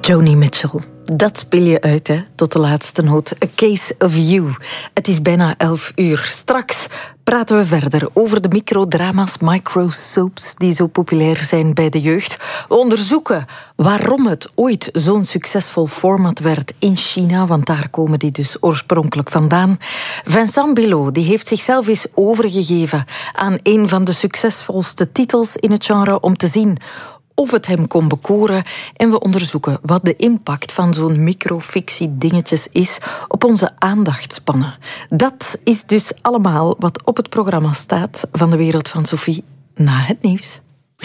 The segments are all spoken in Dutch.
Joni Mitchell. Dat speel je uit, hè, tot de laatste noot. A Case of You. Het is bijna 11:00. Straks praten we verder over de microdrama's, microsoaps, die zo populair zijn bij de jeugd. We onderzoeken waarom het ooit zo'n succesvol format werd in China, want daar komen die dus oorspronkelijk vandaan. Vincent Billot, die heeft zichzelf eens overgegeven aan een van de succesvolste titels in het genre om te zien of het hem kon bekoren. En we onderzoeken wat de impact van zo'n microfictie-dingetjes is op onze aandachtspannen. Dat is dus allemaal wat op het programma staat van De Wereld van Sophie na het nieuws.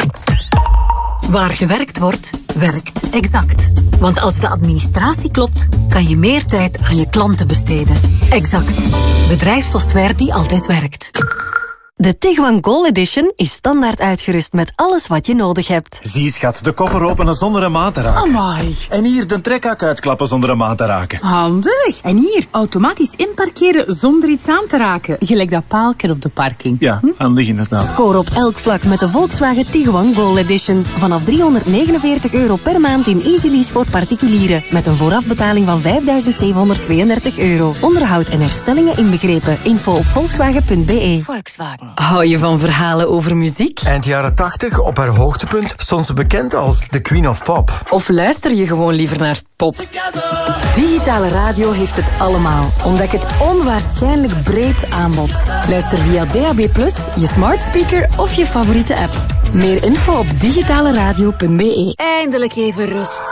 Waar gewerkt wordt, werkt Exact. Want als de administratie klopt, kan je meer tijd aan je klanten besteden. Exact. Bedrijfssoftware die altijd werkt. De Tiguan Goal Edition is standaard uitgerust met alles wat je nodig hebt. Zie, schat, de koffer openen zonder een maat te raken. Amai. En hier de trekhak uitklappen zonder een maat te raken. Handig. En hier, automatisch inparkeren zonder iets aan te raken. Gelijk dat paaltje op de parking. Ja, handig inderdaad. Score op elk vlak met de Volkswagen Tiguan Goal Edition. Vanaf €349 per maand in easy lease voor particulieren. Met een voorafbetaling van €5.732. Onderhoud en herstellingen inbegrepen. Info op volkswagen.be. Volkswagen. Hou je van verhalen over muziek? Eind jaren 80, op haar hoogtepunt, stond ze bekend als de Queen of Pop. Of luister je gewoon liever naar pop? Digitale radio heeft het allemaal. Ontdek het onwaarschijnlijk breed aanbod. Luister via DAB+, je smart speaker of je favoriete app. Meer info op digitaleradio.be. Eindelijk even rust.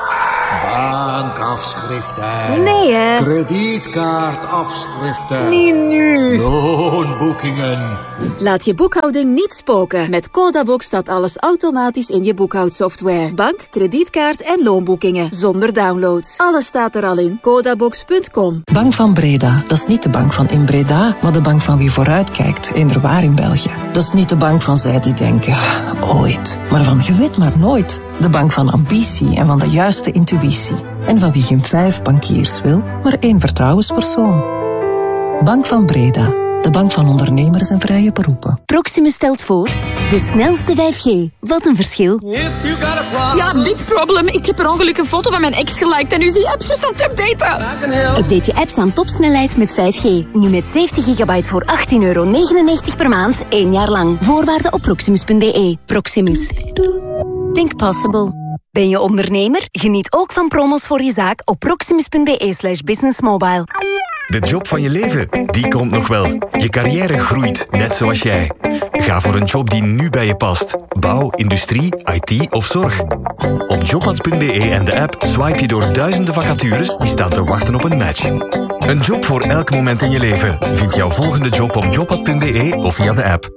Bankafschriften. Nee, hè? Kredietkaartafschriften. Niet nu. Loonboekingen. Laat je boekhouding niet spoken. Met Codabox staat alles automatisch in je boekhoudsoftware. Bank, kredietkaart en loonboekingen. Zonder downloads. Alles staat er al in. Codabox.com. Bank van Breda, dat is niet de bank van in Breda, maar de bank van wie vooruitkijkt, inderwaar in België. Dat is niet de bank van zij die denken, ooit, maar van je weet maar nooit. De bank van ambitie en van de juiste intuïtie. En van wie geen 5 bankiers wil, maar 1 vertrouwenspersoon. Bank van Breda, de bank van ondernemers en vrije beroepen. Proximus stelt voor de snelste 5G. Wat een verschil. Ja, big problem. Ik heb per ongeluk een foto van mijn ex geliked en nu is die app juist aan het updaten. Update je apps aan topsnelheid met 5G. Nu met 70 gigabyte voor €18,99 per maand, 1 jaar lang. Voorwaarden op proximus.be. Proximus. Think possible. Ben je ondernemer? Geniet ook van promos voor je zaak op proximus.be/businessmobile. De job van je leven, die komt nog wel. Je carrière groeit, net zoals jij. Ga voor een job die nu bij je past. Bouw, industrie, IT of zorg. Op jobads.be en de app swipe je door duizenden vacatures die staan te wachten op een match. Een job voor elk moment in je leven. Vind jouw volgende job op jobads.be of via de app.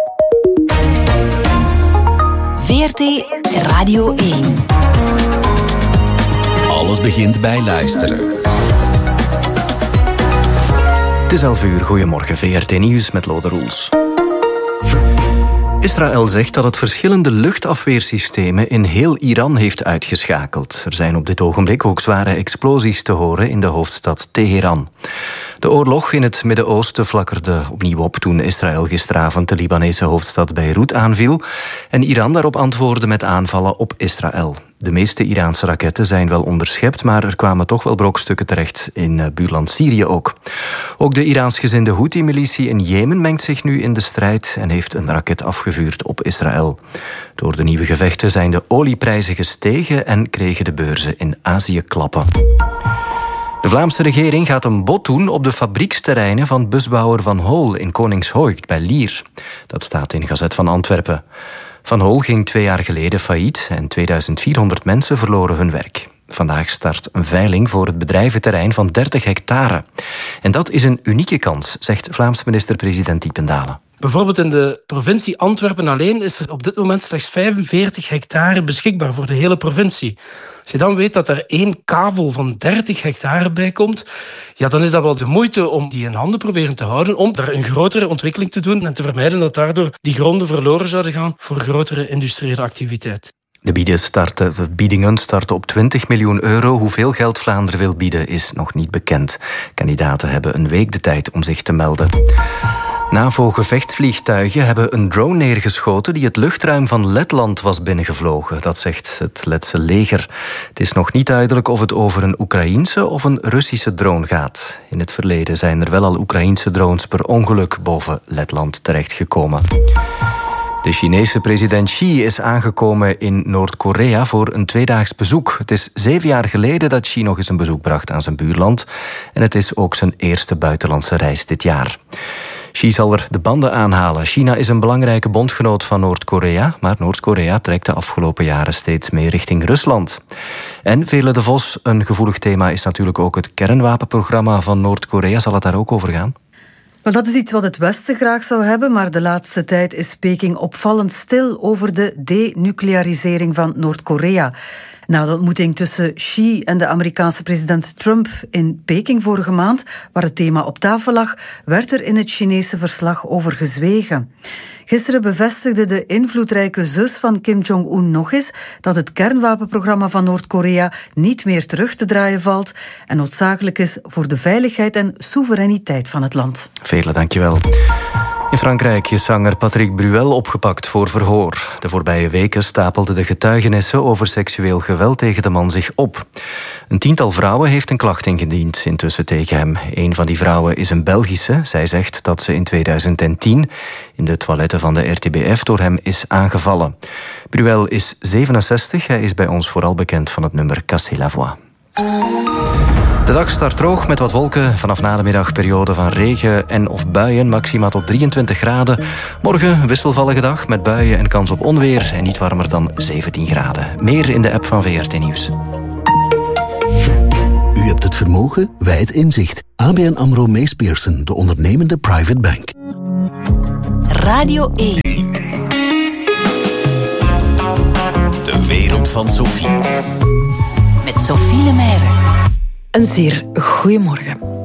VRT Radio 1. Alles begint bij luisteren. Het is 11:00, goedemorgen, VRT Nieuws met Lode Roels. Israël zegt dat het verschillende luchtafweersystemen in heel Iran heeft uitgeschakeld. Er zijn op dit ogenblik ook zware explosies te horen in de hoofdstad Teheran. De oorlog in het Midden-Oosten flakkerde opnieuw op toen Israël gisteravond de Libanese hoofdstad Beirut aanviel en Iran daarop antwoordde met aanvallen op Israël. De meeste Iraanse raketten zijn wel onderschept, maar er kwamen toch wel brokstukken terecht in buurland Syrië ook. Ook de Iraans-gezinde Houthi-militie in Jemen mengt zich nu in de strijd en heeft een raket afgevuurd op Israël. Door de nieuwe gevechten zijn de olieprijzen gestegen en kregen de beurzen in Azië klappen. De Vlaamse regering gaat een bod doen op de fabrieksterreinen van busbouwer Van Hool in Koningshoogt bij Lier. Dat staat in Gazet van Antwerpen. Van Hool ging 2 jaar geleden failliet en 2400 mensen verloren hun werk. Vandaag start een veiling voor het bedrijventerrein van 30 hectare. En dat is een unieke kans, zegt Vlaams minister-president Diependalen. Bijvoorbeeld in de provincie Antwerpen alleen is er op dit moment slechts 45 hectare beschikbaar voor de hele provincie. Als je dan weet dat er 1 kavel van 30 hectare bij komt, ja, dan is dat wel de moeite om die in handen proberen te houden, om daar een grotere ontwikkeling te doen en te vermijden dat daardoor die gronden verloren zouden gaan voor grotere industriële activiteit. De biedingen starten op €20 miljoen. Hoeveel geld Vlaanderen wil bieden is nog niet bekend. Kandidaten hebben een week de tijd om zich te melden. NAVO-gevechtsvliegtuigen hebben een drone neergeschoten die het luchtruim van Letland was binnengevlogen. Dat zegt het Letse leger. Het is nog niet duidelijk of het over een Oekraïense of een Russische drone gaat. In het verleden zijn er wel al Oekraïense drones per ongeluk boven Letland terechtgekomen. De Chinese president Xi is aangekomen in Noord-Korea voor een 2-daags bezoek. Het is 7 jaar geleden dat Xi nog eens een bezoek bracht aan zijn buurland. En het is ook zijn eerste buitenlandse reis dit jaar. Xi zal er de banden aanhalen. China is een belangrijke bondgenoot van Noord-Korea, maar Noord-Korea trekt de afgelopen jaren steeds meer richting Rusland. En Veerle de Vos, een gevoelig thema is natuurlijk ook het kernwapenprogramma van Noord-Korea. Zal het daar ook over gaan? Wel, dat is iets wat het Westen graag zou hebben, maar de laatste tijd is Peking opvallend stil over de denuclearisering van Noord-Korea. Na de ontmoeting tussen Xi en de Amerikaanse president Trump in Peking vorige maand, waar het thema op tafel lag, werd er in het Chinese verslag over gezwegen. Gisteren bevestigde de invloedrijke zus van Kim Jong-un nog eens dat het kernwapenprogramma van Noord-Korea niet meer terug te draaien valt en noodzakelijk is voor de veiligheid en soevereiniteit van het land. Veerle, dankjewel. In Frankrijk is zanger Patrick Bruel opgepakt voor verhoor. De voorbije weken stapelden de getuigenissen over seksueel geweld tegen de man zich op. Een 10-tal vrouwen heeft een klacht ingediend intussen tegen hem. Een van die vrouwen is een Belgische. Zij zegt dat ze in 2010 in de toiletten van de RTBF door hem is aangevallen. Bruel is 67. Hij is bij ons vooral bekend van het nummer Casser la Voix. De dag start droog met wat wolken. Vanaf na de middag periode van regen en of buien. Maxima tot 23 graden. Morgen wisselvallige dag met buien en kans op onweer. En niet warmer dan 17 graden. Meer in de app van VRT Nieuws. U hebt het vermogen, wij het inzicht. ABN AMRO Mees Pierson, de ondernemende private bank. Radio 1. De wereld van Sophie. Met Sophie Lemaire. Een zeer goeiemorgen.